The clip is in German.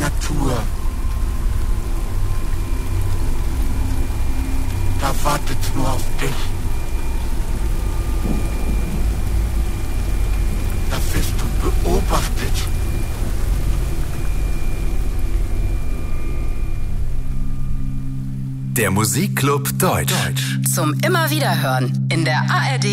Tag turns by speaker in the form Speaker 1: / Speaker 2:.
Speaker 1: Natur. Da wartet nur auf dich. Da wirst du beobachtet.
Speaker 2: Der Musikclub Deutsch.
Speaker 3: Zum Immerwiederhören in der ARD